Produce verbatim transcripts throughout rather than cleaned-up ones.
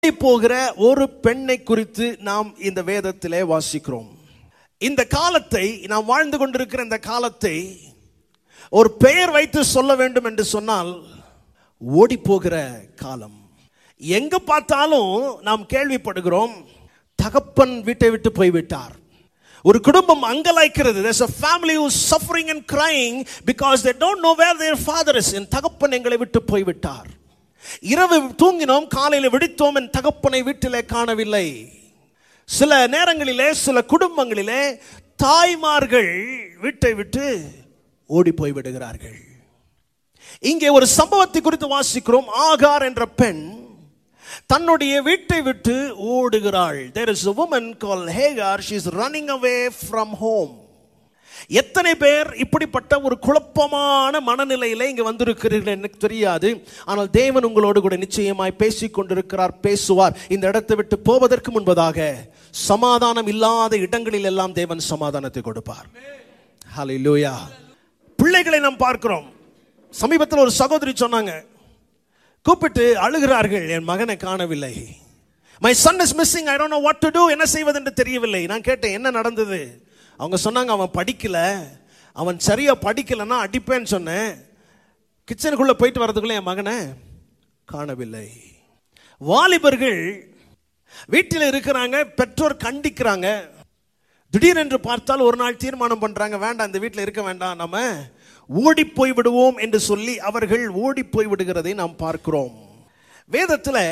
போகிற ஒரு பெண்ணை குறித்து நாம் இந்த வேதத்திலே வாசிக்கிறோம். இந்த காலத்தை, நாம் வாழ்ந்து கொண்டிருக்கிற இந்த காலத்தை ஒரு பெயர் வைத்து சொல்ல வேண்டும் என்று சொன்னால் ஓடி போகிற காலம். எங்க பார்த்தாலும் நாம் கேள்விப்படுகிறோம், தகப்பன் வீட்டை விட்டு போய்விட்டார். ஒரு குடும்பம் அங்கலாய்க்கிறது. There's a family who's suffering and crying because they don't know where their father is. என் தகப்பன் எங்களை விட்டு போய்விட்டார். இரவு தூங்கினோம், காலையில் விழித்தோம், என் தகப்பனை வீட்டிலே காணவில்லை. சில நேரங்களிலே, சில குடும்பங்களிலே தாய்மார்கள் வீட்டை விட்டு ஓடி போய் விடுகிறார்கள். இங்கே ஒரு சம்பவத்தை குறித்து வாசிக்கிறோம். ஆகார் என்ற பெண் தன்னுடைய வீட்டை விட்டு ஓடுகிறாள். There is a woman called Hagar. She is running away from home. எத்தனை பேர் இப்படிப்பட்ட ஒரு குழப்பமான மனநிலையிலே இங்கே வந்திருக்கிறீர்கள் எனக்கு தெரியாது. ஆனால் தேவன் உங்களோடு கூட நிச்சயமாய் பேசிக் கொண்டிருக்கிறார், பேசுவார். இந்த இடத்தை விட்டு போவதற்கு முன்பதாக சமாதானம் இல்லாத இடங்களில் எல்லாம் தேவன் சமாதானத்தை கொடுப்பார். ஹல்லேலூயா. பிள்ளைகளை நாம் பார்க்கிறோம். சமீபத்தில் ஒரு சகோதரி சொன்னாங்க, கூப்பிட்டு அழுகிறார்கள், என் மகனை காணவில்லை. My son is missing, I don't know what to do. என்ன செய்வது என்று தெரியவில்லை. நான் கேட்டேன், என்ன நடந்தது? அவங்க சொன்னாங்க, அவன் படிக்கல, அவன் சரியா படிக்கலன்னா அடிப்பேன்னு சொன்னேன். கிச்சனுக்குள்ள போயிட்டு வரதுக்குள்ள என் மகனை காணவில்லை. வாலிபர்கள் வீட்டில் இருக்கிறாங்க, பெற்றோர் கண்டிக்கிறாங்க. திடீரென்று பார்த்தால் ஒரு நாள் தீர்மானம் பண்றாங்க, வேண்டாம், இந்த வீட்டில் இருக்க வேண்டாம், நம்ம ஓடி போய் விடுவோம் என்று சொல்லி அவர்கள் ஓடி போய் விடுகிறதை நாம் பார்க்கிறோம். வேதத்தில்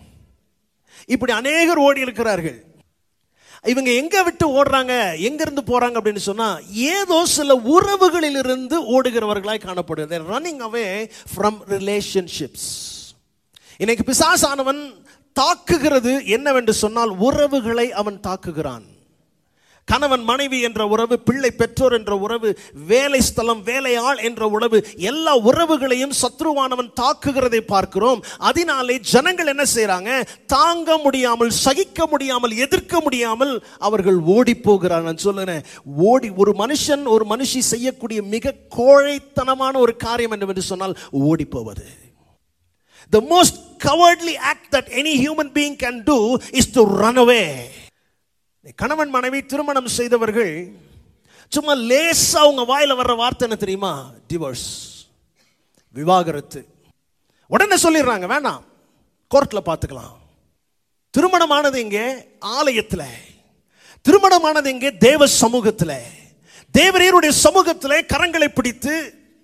இப்படி அநேகர் ஓடி இருக்கிறார்கள். இவங்க எங்க விட்டு ஓடுறாங்க, எங்கிருந்து போறாங்க அப்படின்னு சொன்னா, ஏதோ சில உறவுகளில் இருந்து ஓடுகிறவர்களாய் காணப்படுது. Running away from relationships. இன்னைக்கு பிசாசானவன் தாக்குகிறது என்னவென்று சொன்னால், உறவுகளை அவன் தாக்குகிறான். கணவன் மனைவி என்ற உறவு, பிள்ளை பெற்றோர் என்ற உறவு, வேலை ஸ்தலம் வேலையாள் என்ற உறவு, எல்லா உறவுகளையும் சத்ருவானவன் தாக்குகிறதை பார்க்கிறோம். அதனாலே ஜனங்கள் என்ன செய்யறாங்க, தாங்க முடியாமல், சகிக்க முடியாமல், எதிர்க்க முடியாமல் அவர்கள் ஓடி போகிறார். நான் சொல்லுறேன், ஓடி ஒரு மனுஷன் ஒரு மனுஷி செய்யக்கூடிய மிக கோழைத்தனமான ஒரு காரியம் என்னவென்று சொன்னால் ஓடி போவது. The most cowardly act that any human being can do is to run away. கணவன் மனைவி திருமணம் செய்தவர்கள் சும்மா லேசா அவங்க வாயில வர்ற வார்த்தை என்ன தெரியுமா? டிவோர்ஸ், விவாகரத்து. உடனே சொல்லிடுறாங்க, வேணாம், கோர்ட்ல பார்த்துக்கலாம். திருமணமானது இங்கே ஆலயத்தில், திருமணமானது இங்கே தேவ சமூகத்தில், தேவரீருடைய சமூகத்தில் கரங்களை பிடித்து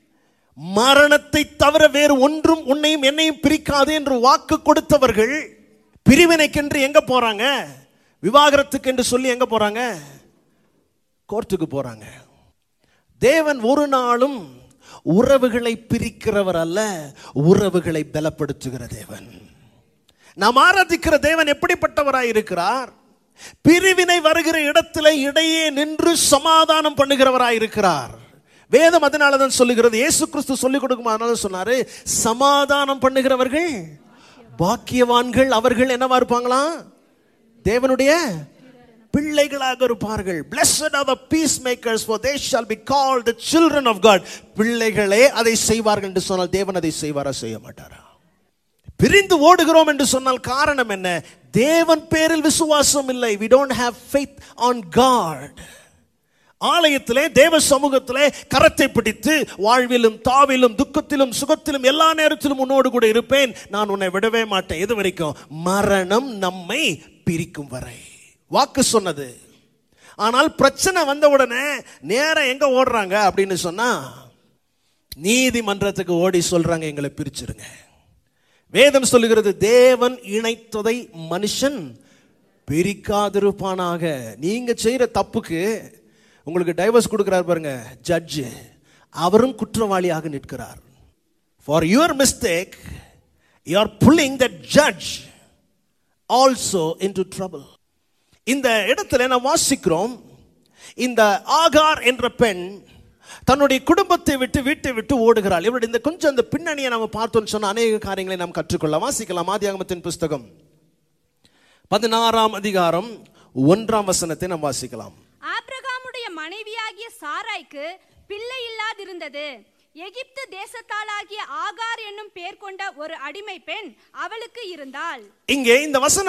மரணத்தை தவிர வேறு ஒன்றும் உன்னையும் என்னையும் பிரிக்காது என்று வாக்கு கொடுத்தவர்கள் பிரிவினைக்கென்று எங்க போறாங்க? விவாகரத்துக்கு என்று சொல்லி எங்க போறாங்க? கோர்ட்டுக்கு போறாங்க. தேவன் ஒரு நாளும் உறவுகளை பிரிக்கிறவர் அல்ல, உறவுகளை பலப்படுத்துகிற தேவன். நாம் ஆராதிக்கிற தேவன் எப்படிப்பட்டவராய் இருக்கிறார்? பிரிவினை வருகிற இடத்துல இடையே நின்று சமாதானம் பண்ணுகிறவராய் இருக்கிறார். வேதம் அதனாலதான் சொல்லுகிறது, இயேசு கிறிஸ்து சொல்லிக் கொடுக்கும், அதனால சொன்னாரு, சமாதானம் பண்ணுகிறவர்கள் பாக்கியவான்கள், அவர்கள் என்னவா இருப்பாங்களா? தேவனுடைய பிள்ளைகளாக இருப்பார்கள். Blessed are the peacemakers, for they shall be called the children of God. பிள்ளைகளே அதை செய்வார்கள் என்று சொன்னால் தேவன் அதை செய்வாரா, செய்ய மாட்டாரா? பிரிந்து ஓடுகிறோம் என்று சொன்னால் காரணம் என்ன? தேவன் பேரில் விசுவாசம் இல்லை. We don't have faith on God. ஆலயத்திலே தேவ சமூகத்திலே கரத்தை பிடித்து வாழ்விலும் தாவிலும் துக்கத்திலும் சுகத்திலும் எல்லா நேரத்திலும் உன்னோடு கூட இருப்பேன், நான் உன்னை விடவே மாட்டேன். எது வரைக்கும்? மரணம் நம்மை பிரிக்கும் வரை. வாக்கு சொன்னது. ஆனால் பிரச்சனை வந்த உடனே நேரம் எங்க ஓடுறாங்க அப்படின்னு சொன்னா, நீதிமன்றத்துக்கு ஓடி சொல்றாங்க, எங்களை பிரிச்சிருங்க. வேதம் சொல்லுகிறது, தேவன் இணைத்ததை மனுஷன் பிரிக்காதிருப்பானாக. நீங்க செய்யற தப்புக்கு உங்களுக்கு டைவர்ஸ் கொடுக்கிறார் பாருங்க ஜட்ஜ், அவரும் குற்றவாளியாக நிற்கிறார். For your mistake you are pulling that judge also into trouble. இந்த இடத்துல நாம் வாசிக்கிறோம், இந்த ஆகார் என்ற பெண் தன்னுடைய குடும்பத்தை விட்டு வீட்டை விட்டு ஓடுகிறாள். இவருடைய இந்த கொஞ்சம் அந்த பின்னணியை நாம் பார்த்தோம்னு சொன்ன அநேக காரியங்களை நாம் கற்றுக்கொள்ள. வாசிக்கலாம் ஆதியாகமத்தின் புஸ்தகம் பதினாறாம் அதிகாரம் ஒன்றாம் வசனத்தை நாம் வாசிக்கலாம். ஆபிரகாமுடைய மனைவியாகிய சாராய்க்கு பிள்ளை இல்லாதிருந்தது. எகிப்து தேசத்தாளாகிய ஆகார் என்னும் பேர் கொண்ட ஒரு அடிமை பெண் அவளுக்கு இருந்தாள். இங்கே இந்த வசனம்